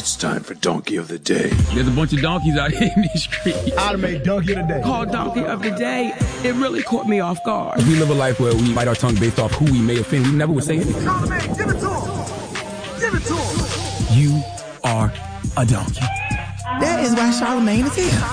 It's time for Donkey of the Day. There's a bunch of donkeys out here in these streets. I'd make Donkey of the Day. Called Donkey of the Day. It really caught me off guard. We live a life where we bite our tongue based off who we may offend. We never would say anything. Charlamagne, give it to him. Give it to him. You are a donkey. That is why Charlamagne is here.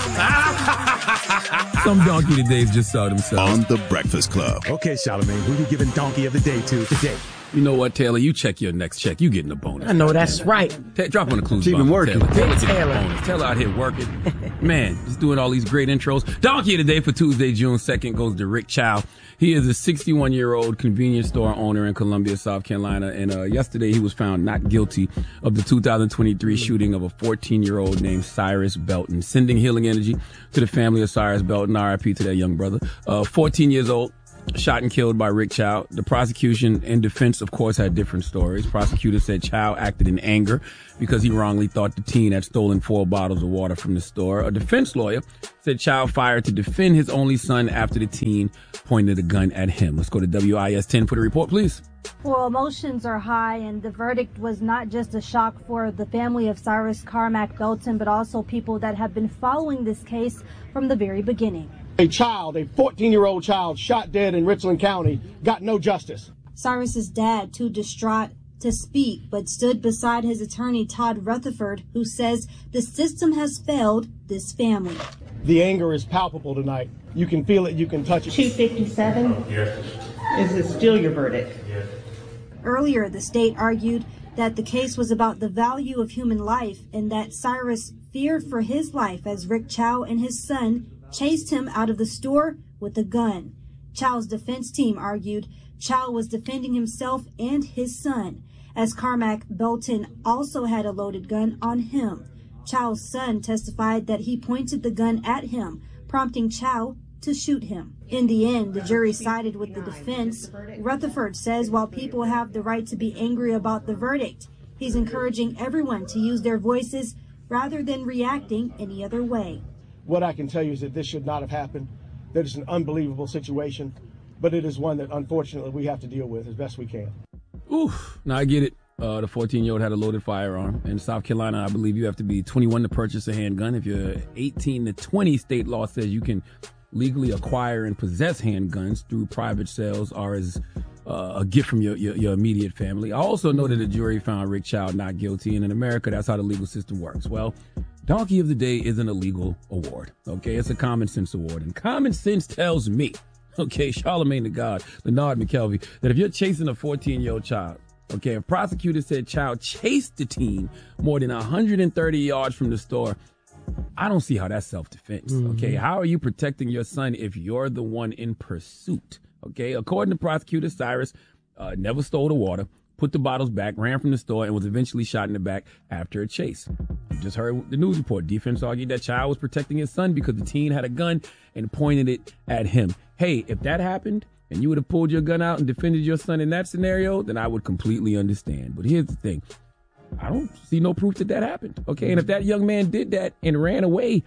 Some donkey todays just saw themselves. On The Breakfast Club. Okay, Charlamagne, who you giving Donkey of the Day to today? You know what, Taylor? You check your next check. You getting a bonus. I know that's right. Drop on the clues. Keep him working. Taylor getting Taylor. a bonus. Taylor out here working. Man, just doing all these great intros. Donkey of the Day for Tuesday, June 2nd goes to Rick Chow. He is a 61-year-old convenience store owner in Columbia, South Carolina. And yesterday he was found not guilty of the 2023 shooting of a 14-year-old named Cyrus Belton. Sending healing energy to the family of Cyrus Belton. RIP to that young brother. 14 years old. Shot and killed by Rick Chow. The prosecution and defense, of course, had different stories. Prosecutors said Chow acted in anger because he wrongly thought the teen had stolen 4 bottles of water from the store. A defense lawyer said Chow fired to defend his only son after the teen pointed a gun at him. Let's go to WIS 10 for the report, please. Well, emotions are high, and the verdict was not just a shock for the family of Cyrus Carmack Belton, but also people that have been following this case from the very beginning. A 14-year-old child shot dead in Richland County, got no justice. Cyrus's dad, too distraught to speak, but stood beside his attorney, Todd Rutherford, who says the system has failed this family. The anger is palpable tonight. You can feel it, you can touch it. 257? Yes. Is it still your verdict? Yes. Earlier, the state argued that the case was about the value of human life and that Cyrus feared for his life as Rick Chow and his son chased him out of the store with a gun. Chow's defense team argued Chow was defending himself and his son, as Carmack Belton also had a loaded gun on him. Chow's son testified that he pointed the gun at him, prompting Chow to shoot him. In the end, the jury sided with the defense. Rutherford says while people have the right to be angry about the verdict, he's encouraging everyone to use their voices rather than reacting any other way. What I can tell you is that this should not have happened. That is an unbelievable situation, but it is one that unfortunately we have to deal with as best we can. Oof. Now I get it. The 14-year-old had a loaded firearm. In South Carolina, I believe you have to be 21 to purchase a handgun. If you're 18 to 20, state law says you can legally acquire and possess handguns through private sales or as a gift from your immediate family. I also know that the jury found Rick Chow not guilty, and in America, that's how the legal system works. Well, Donkey of the Day isn't a legal award, okay? It's a common sense award, and common sense tells me, okay, Charlamagne the God, Leonard McKelvey, that if you're chasing a 14-year-old child, okay, if prosecutors said child chased the teen more than 130 yards from the store, I don't see how that's self-defense, okay? How are you protecting your son if you're the one in pursuit, okay? According to prosecutors, Cyrus never stole the water, put the bottles back, ran from the store, and was eventually shot in the back after a chase. You just heard the news report. Defense argued that Chow was protecting his son because the teen had a gun and pointed it at him. Hey, if that happened and you would have pulled your gun out and defended your son in that scenario, then I would completely understand. But here's the thing. I don't see no proof that happened. Okay, and if that young man did that and ran away,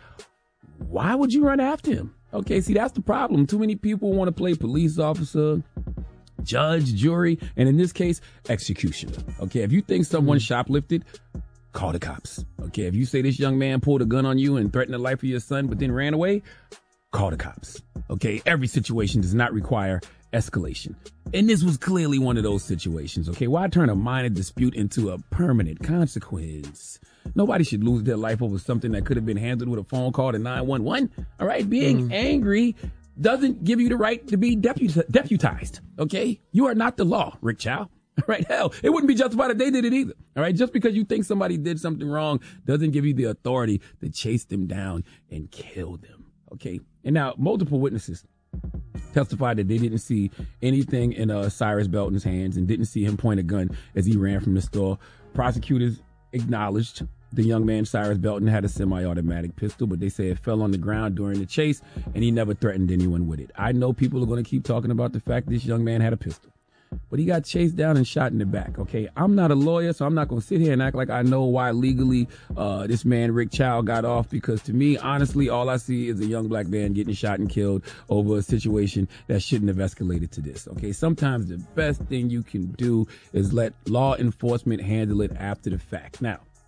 why would you run after him? Okay, see, that's the problem. Too many people want to play police officer, judge, jury, and in this case, executioner. Okay, if you think someone shoplifted, call the cops. Okay, if you say this young man pulled a gun on you and threatened the life of your son but then ran away, call the cops. Okay, every situation does not require escalation. And this was clearly one of those situations. Okay, why turn a minor dispute into a permanent consequence? Nobody should lose their life over something that could have been handled with a phone call to 911. All right, being angry doesn't give you the right to be deputized. Okay, you are not the law, Rick Chow. All right, hell, it wouldn't be justified if they did it either. All right, just because you think somebody did something wrong doesn't give you the authority to chase them down and kill them. Okay, and now multiple witnesses testified that they didn't see anything in Cyrus Belton's hands and didn't see him point a gun as he ran from the store. Prosecutors acknowledged the young man, Cyrus Belton, had a semi-automatic pistol, but they say it fell on the ground during the chase and he never threatened anyone with it. I know people are going to keep talking about the fact this young man had a pistol, but he got chased down and shot in the back. Okay, I'm not a lawyer, so I'm not going to sit here and act like I know why legally this man, Rick Chow, got off, because to me, honestly, all I see is a young black man getting shot and killed over a situation that shouldn't have escalated to this. Okay, sometimes the best thing you can do is let law enforcement handle it after the fact. Now,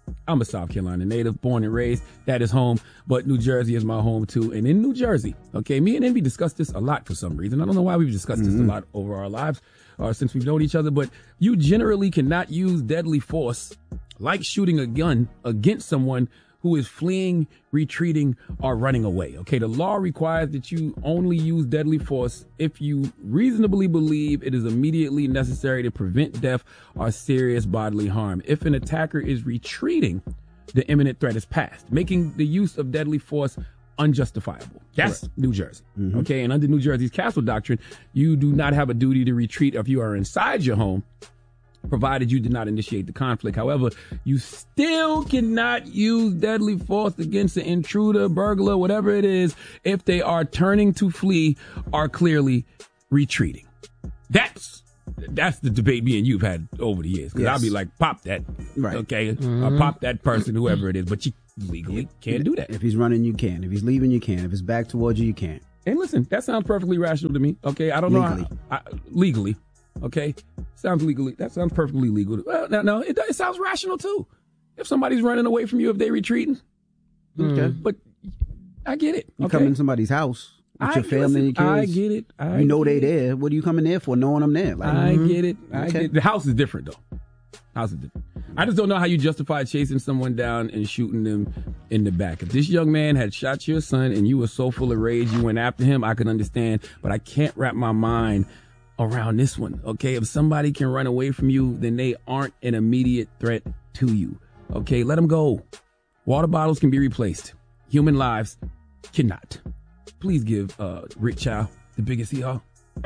I'm a South Carolina native, born and raised. That is home, but New Jersey is my home too. And in New Jersey, okay, me and Envy discussed this a lot for some reason. I don't know why we've discussed this a lot over our lives since we've known each other, but you generally cannot use deadly force like shooting a gun against someone who is fleeing, retreating, or running away. Okay, the law requires that you only use deadly force if you reasonably believe it is immediately necessary to prevent death or serious bodily harm. If an attacker is retreating, the imminent threat is past, making the use of deadly force unjustifiable. That's New Jersey. Okay, and under New Jersey's Castle Doctrine, you do not have a duty to retreat if you are inside your home, provided you did not initiate the conflict. However, you still cannot use deadly force against an intruder, burglar, whatever it is, if they are turning to flee or clearly retreating. That's the debate me and you've had over the years. Because I'll be like, pop that, okay? Or pop that person, whoever it is. But you legally can't do that. If he's running, you can. If he's leaving, you can. If it's back towards you, you can't. And listen, that sounds perfectly rational to me, okay? I don't know. Legally. Okay, that sounds perfectly legal. Well, no, it sounds rational too. If somebody's running away from you, if they're retreating, okay, but I get it. You come in somebody's house with your family and your kids. I get it. You know they there. What are you coming there for? Knowing I'm there. Like, I get it. I get it. The house is different though. House is different. I just don't know how you justify chasing someone down and shooting them in the back. If this young man had shot your son and you were so full of rage you went after him, I could understand. But I can't wrap my mind around this one, okay? If somebody can run away from you, then they aren't an immediate threat to you, okay? Let them go. Water bottles can be replaced. Human lives cannot. Please give Rick Chow the biggest hee-haw.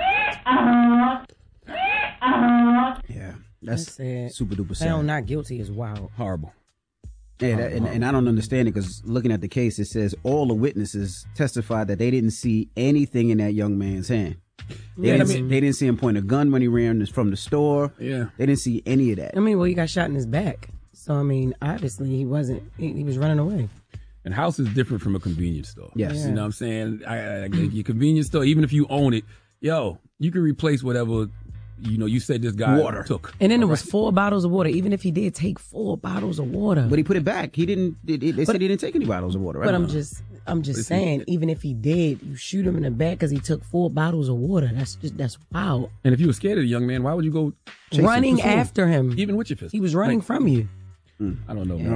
Yeah, that's super duper sad. Found not guilty is wild. Horrible. Yeah, and I don't understand it because looking at the case, it says all the witnesses testified that they didn't see anything in that young man's hand. They didn't see him point a gun when he ran from the store. Yeah. They didn't see any of that. I mean, well, he got shot in his back. So, I mean, obviously he wasn't, he was running away. And house is different from a convenience store. Yes. You know what I'm saying? Your convenience store, even if you own it, you can replace whatever, you said this guy took. And then there was 4 bottles of water, even if he did take 4 bottles of water. But he put it back. He didn't, they said he didn't take any bottles of water, right? But I'm just saying, even if he did, you shoot him in the back because he took 4 bottles of water. That's wild. And if you were scared of the young man, why would you go running after him? Even with your fist. He was running from you. I don't know. Yeah.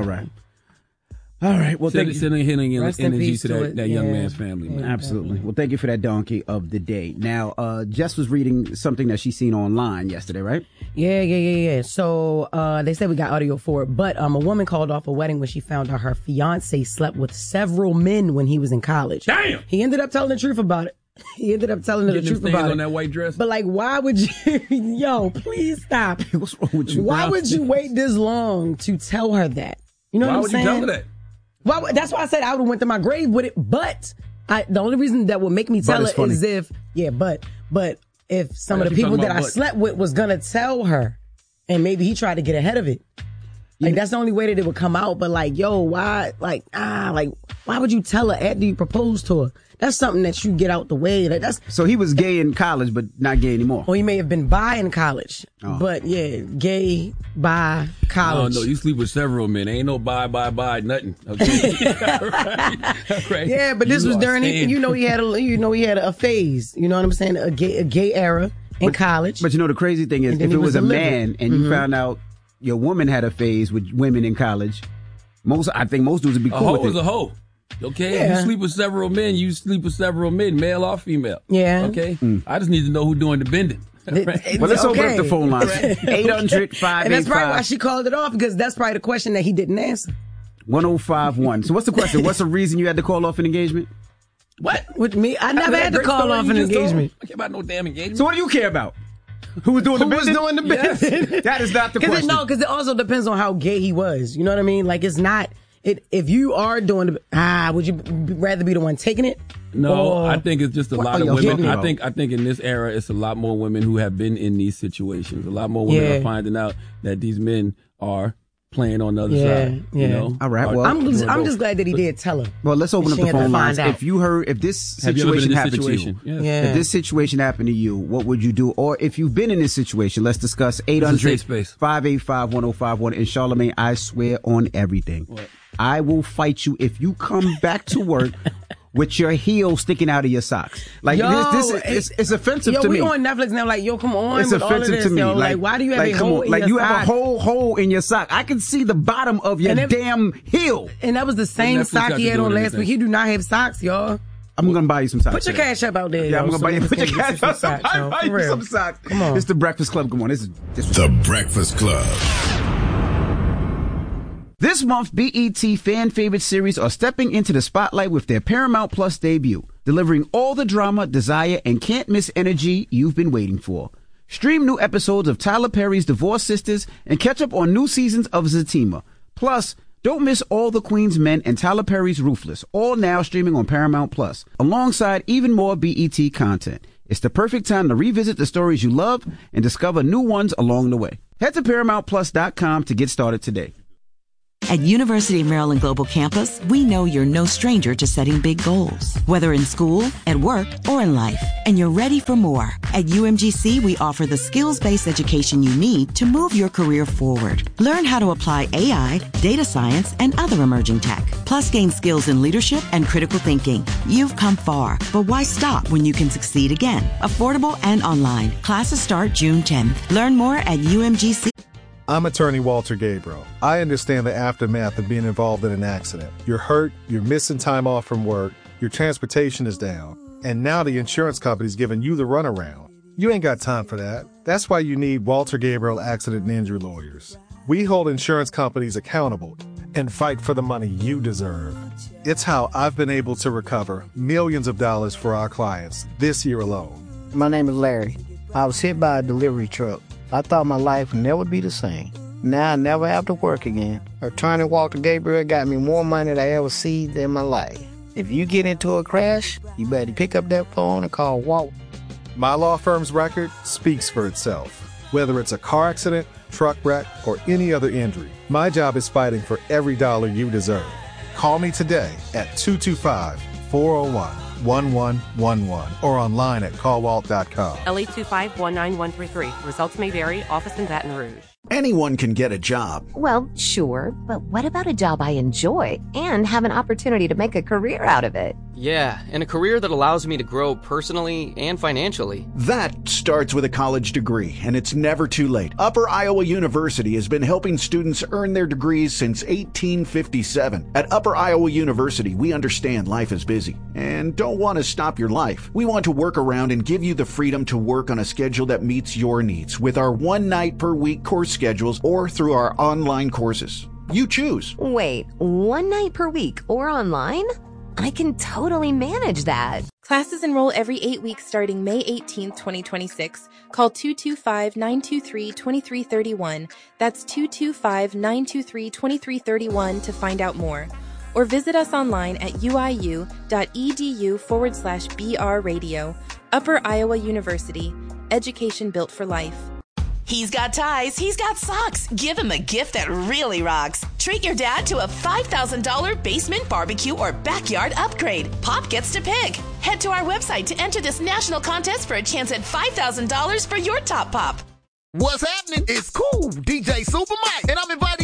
All right. Well, sending healing energy to that young man's family. Man. Absolutely. Well, thank you for that donkey of the day. Now, Jess was reading something that she seen online yesterday, right? Yeah. So they said we got audio for it, but a woman called off a wedding when she found out her fiance slept with several men when he was in college. Damn! He ended up telling the truth about it. He ended up telling her the truth about it. On that white dress. But like, why would you? Please stop. What's wrong with you? Why would you wait this long to tell her that? You know what I'm saying? Why would you tell her that? That's why I said I would have went to my grave with it. But the only reason that would make me tell her is if some of the people that I slept with was gonna tell her, and maybe he tried to get ahead of it. Like that's the only way that it would come out. But like, why? Why would you tell her after you propose to her? That's something that you get out the way. So he was gay in college, but not gay anymore. Or he may have been bi in college, but gay, bi, college. Oh no, you sleep with several men. Ain't no bi, nothing. Okay. right. Yeah, but this was during he had a phase. You know what I'm saying? A gay era in college. But the crazy thing is, if it was a man and you found out your woman had a phase with women in college, I think most dudes would be cool with it. A hoe is a hoe. Okay, if you sleep with several men, you sleep with several men, male or female. Yeah. Okay? I just need to know who's doing the bending. Right? Well, let's open up the phone lines. 800-585. And that's probably why she called it off, because that's probably the question that he didn't answer. 1051. So what's the question? What's the reason you had to call off an engagement? What? With me? I never had to call off an engagement. I care about no damn engagement. So what do you care about? Who was doing the bending? Yes. That is not the question. Because it also depends on how gay he was. You know what I mean? Like, it's not... If you are doing would you rather be the one taking it? No, I think it's just a lot of women. I think in this era, it's a lot more women who have been in these situations. A lot more women are finding out that these men are playing on the other side. Yeah. You know? All right. Well, I'm just glad that he did tell her. Well, let's open up the phone lines. If this situation happened to you, if this situation happened to you, what would you do? Or if you've been in this situation, let's discuss 800-585-1051. And Charlamagne, I swear on everything. What? I will fight you if you come back to work with your heel sticking out of your socks. Like, it's offensive to me. Yo, we on Netflix now, like, yo, come on. It's offensive to me. Like, why do you have a hole in your sock? You have a whole hole in your sock. I can see the bottom of your damn heel. And that was the same sock he had on last week. He do not have socks, y'all. I'm going to buy you some socks. Put your cash up out there. Yeah, I'm going to buy you some socks. I'll buy you some socks. Come on. It's the Breakfast Club. Come on. This is The Breakfast Club. This month, BET fan favorite series are stepping into the spotlight with their Paramount Plus debut, delivering all the drama, desire, and can't miss energy you've been waiting for. Stream new episodes of Tyler Perry's Divorced Sisters and catch up on new seasons of Zatima. Plus, don't miss All the Queen's Men and Tyler Perry's Ruthless, all now streaming on Paramount Plus, alongside even more BET content. It's the perfect time to revisit the stories you love and discover new ones along the way. Head to ParamountPlus.com to get started today. At University of Maryland Global Campus, we know you're no stranger to setting big goals, whether in school, at work, or in life, and you're ready for more. At UMGC, we offer the skills-based education you need to move your career forward. Learn how to apply AI, data science, and other emerging tech, plus gain skills in leadership and critical thinking. You've come far, but why stop when you can succeed again? Affordable and online. Classes start June 10th. Learn more at UMGC. I'm attorney Walter Gabriel. I understand the aftermath of being involved in an accident. You're hurt, you're missing time off from work, your transportation is down, and now the insurance company's giving you the runaround. You ain't got time for that. That's why you need Walter Gabriel Accident and Injury Lawyers. We hold insurance companies accountable and fight for the money you deserve. It's how I've been able to recover millions of dollars for our clients this year alone. My name is Larry. I was hit by a delivery truck. I thought my life would never be the same. Now I never have to work again. Attorney Walter Gabriel got me more money than I ever seen in my life. If you get into a crash, you better pick up that phone and call Walt. My law firm's record speaks for itself. Whether it's a car accident, truck wreck, or any other injury, my job is fighting for every dollar you deserve. Call me today at 225-401-1111 or online at callwalt.com. LA2519133. Results may vary. Office in Baton Rouge. Anyone can get a job. Well, sure, but what about a job I enjoy and have an opportunity to make a career out of it? Yeah, and a career that allows me to grow personally and financially. That starts with a college degree, and it's never too late. Upper Iowa University has been helping students earn their degrees since 1857. At Upper Iowa University, we understand life is busy and don't want to stop your life. We want to work around and give you the freedom to work on a schedule that meets your needs with our 1 night per week course schedules or through our online courses. You choose. Wait, 1 night per week or online? I can totally manage that. Classes enroll every 8 weeks starting May 18th, 2026. Call 225-923-2331. That's 225-923-2331 to find out more. Or visit us online at uiu.edu/BR Radio. Upper Iowa University. Education built for life. He's got ties, he's got socks. Give him a gift that really rocks. Treat your dad to a $5,000 basement barbecue or backyard upgrade. Pop gets to pick. Head to our website to enter this national contest for a chance at $5,000 for your top pop. What's happening? It's cool. DJ Super Mike, and I'm inviting